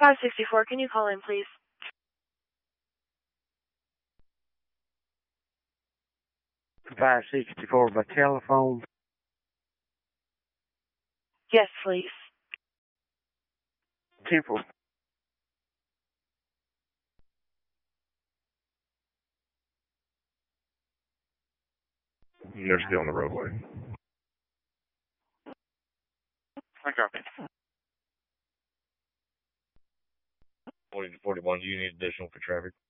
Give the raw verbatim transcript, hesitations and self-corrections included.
five sixty-four, can you call in, please? five sixty-four by telephone? Yes, please. Temple. They're still on the roadway. I copy. forty to forty-one, do you need additional for traffic?